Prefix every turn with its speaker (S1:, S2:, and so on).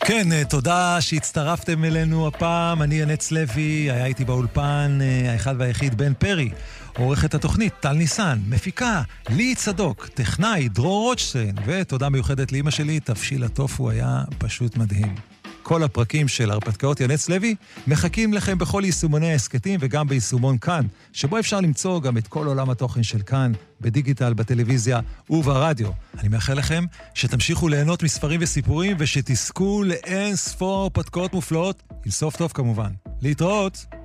S1: כן, תודה שהצטרפתם אלינו הפעם. אני ינץ לוי, היה איתי באולפן האחד והיחיד בן פרי, עורכת התוכנית טל ניסן, מפיקה לי צדוק, טכנאי דרור רוטשטיין, ותודה מיוחדת לאמא שלי, תבשיל הטופו היה פשוט מדהים. כל הפרקים של הרפתקאות ינץ לוי מחכים לכם בכל יישומוני העסקתים וגם ביישומון כאן, שבו אפשר למצוא גם את כל עולם התוכן של כאן, בדיגיטל, בטלוויזיה וברדיו. אני מאחל לכם שתמשיכו ליהנות מספרים וסיפורים ושתזכו לאין ספור הרפתקאות מופלאות, עם סוף טוב כמובן. להתראות!